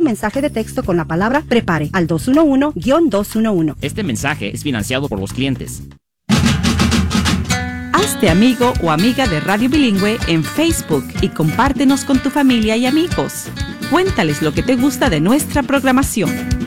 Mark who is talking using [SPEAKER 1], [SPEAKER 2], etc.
[SPEAKER 1] mensaje de texto con la palabra prepare al 211-211.
[SPEAKER 2] Este mensaje es financiado por los clientes.
[SPEAKER 3] Hazte amigo o amiga de Radio Bilingüe en Facebook y compártenos con tu familia y amigos. Cuéntales lo que te gusta de nuestra programación.